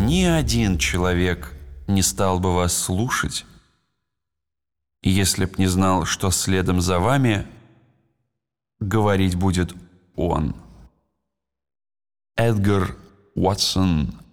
ни один человек не стал бы вас слушать, если б не знал, что следом за вами говорить будет он. Эдгар Уотсон